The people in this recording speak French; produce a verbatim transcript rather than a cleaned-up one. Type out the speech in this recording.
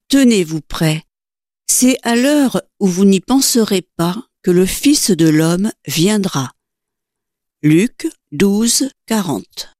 Tenez-vous prêts. C'est à l'heure où vous n'y penserez pas que le Fils de l'homme viendra. Luc douze, quarante.